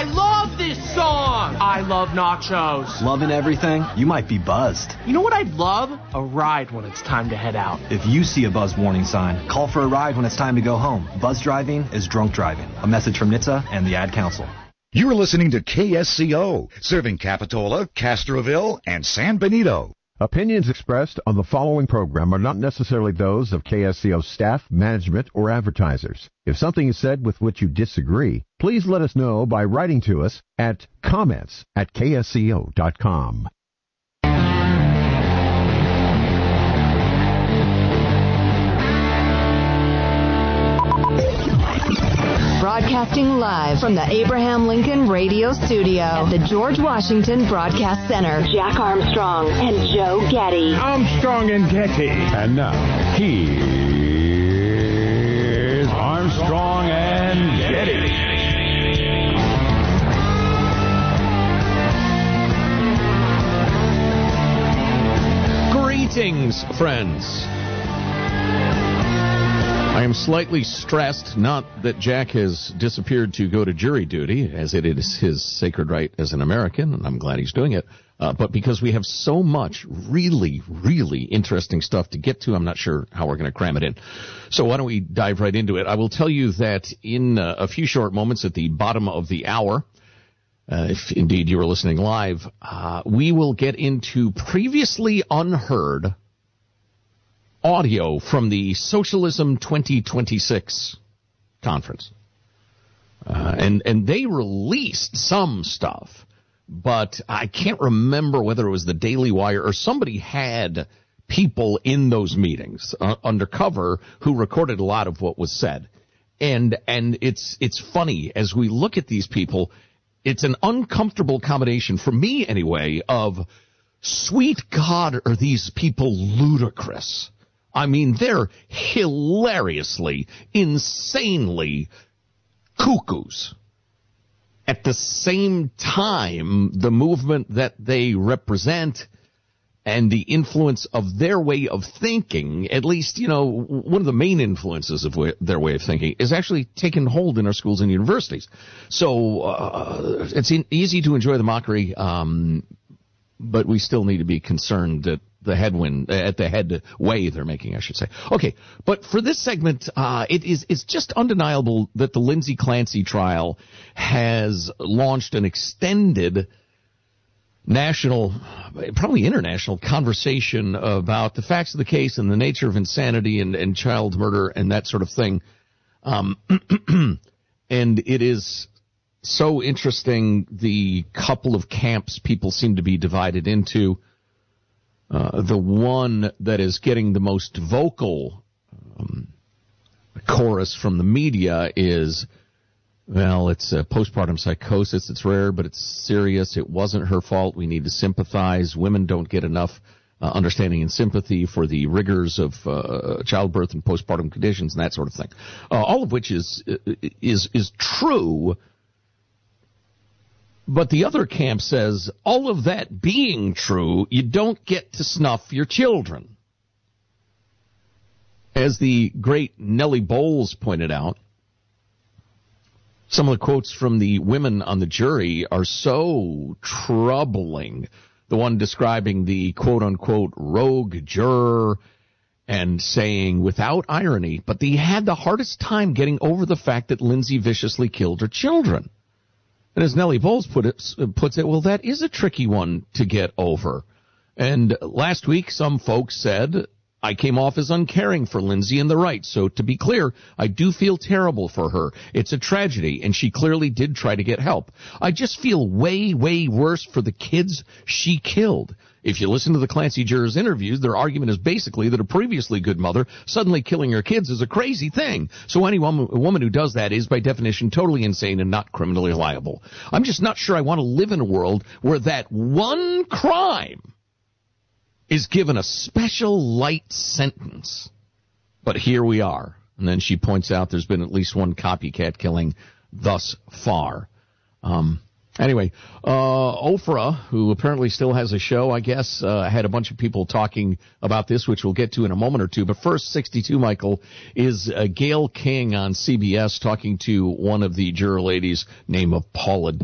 love this song. I love nachos. Loving everything? You might be buzzed. You know what I'd love? A ride when it's time to head out. If you see a buzz warning sign, call for a ride when it's time to go home. Buzz driving is drunk driving. A message from NHTSA and the Ad Council. You're listening to KSCO, serving Capitola, Castroville, and San Benito. Opinions expressed on the following program are not necessarily those of KSCO staff, management, or advertisers. If something is said with which you disagree, please let us know by writing to us at comments@ksco.com. Broadcasting live from the Abraham Lincoln Radio Studio at the George Washington Broadcast Center. Jack Armstrong and Joe Getty. Armstrong and Getty. And now, here's Armstrong and Getty. Greetings, friends. I am slightly stressed, not that Jack has disappeared to go to jury duty, as it is his sacred right as an American, and I'm glad he's doing it, but because we have so much really, really interesting stuff to get to, I'm not sure how we're going to cram it in. So why don't we dive right into it? I will tell you that in a few short moments at the bottom of the hour, if indeed you are listening live, we will get into previously unheard audio from the Socialism 2026 conference. And they released some stuff, but I can't remember whether it was the Daily Wire or somebody had people in those meetings undercover who recorded a lot of what was said. And it's funny as we look at these people, it's an uncomfortable combination for me anyway of sweet God, are these people ludicrous? I mean, they're hilariously, insanely cuckoos. At the same time, the movement that they represent and the influence of their way of thinking, at least, you know, one of the main influences of their way of thinking is actually taking hold in our schools and universities. So it's easy to enjoy the mockery, but we still need to be concerned that the headway they're making, I should say. Okay, but for this segment, it's just undeniable that the Lindsay Clancy trial has launched an extended national, probably international conversation about the facts of the case and the nature of insanity and child murder and that sort of thing. And it is so interesting the couple of camps people seem to be divided into. The one that is getting the most vocal chorus from the media is, well, it's a postpartum psychosis. It's rare, but it's serious. It wasn't her fault. We need to sympathize. Women don't get enough understanding and sympathy for the rigors of childbirth and postpartum conditions and that sort of thing. All of which is true. But the other camp says, all of that being true, you don't get to snuff your children. As the great Nellie Bowles pointed out, some of the quotes from the women on the jury are so troubling. The one describing the quote-unquote rogue juror and saying, without irony, but they had the hardest time getting over the fact that Lindsay viciously killed her children. And as Nellie Bowles puts it, well, that is a tricky one to get over. And last week, some folks said, I came off as uncaring for Lindsay and the right. So to be clear, I do feel terrible for her. It's a tragedy, and she clearly did try to get help. I just feel way, way worse for the kids she killed. If you listen to the Clancy jurors' interviews, their argument is basically that a previously good mother suddenly killing her kids is a crazy thing. So any woman who does that is, by definition, totally insane and not criminally liable. I'm just not sure I want to live in a world where that one crime is given a special light sentence. But here we are. And then she points out there's been at least one copycat killing thus far. Anyway, Oprah, who apparently still has a show, I guess, had a bunch of people talking about this, which we'll get to in a moment or two. But first, 62, Michael, is Gayle King on CBS talking to one of the juror ladies named Paula